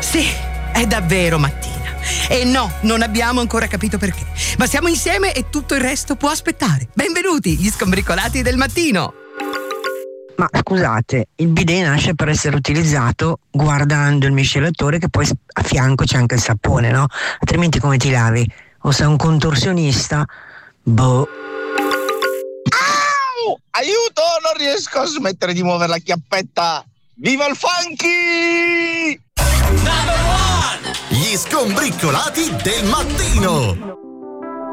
Sì, è davvero mattina. E no, non abbiamo ancora capito perché. Ma siamo insieme e tutto il resto può aspettare. Benvenuti, gli skombricolati del mattino. Ma scusate, il bidet nasce per essere utilizzato guardando il miscelatore, che poi a fianco c'è anche il sapone, no? Altrimenti come ti lavi? O sei un contorsionista? Boh. Aiuto, non riesco a smettere di muovere la chiappetta. Viva il funky! Gli skombricolati del mattino.